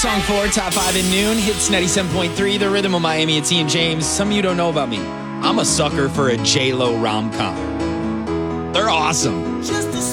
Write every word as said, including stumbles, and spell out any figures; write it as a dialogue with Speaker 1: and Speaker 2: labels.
Speaker 1: Song four, top five in noon. Hits ninety-seven point three, The Rhythm of Miami. It's Ian James. Some of you don't know about me. I'm a sucker for a J-Lo rom-com. They're awesome.
Speaker 2: Just a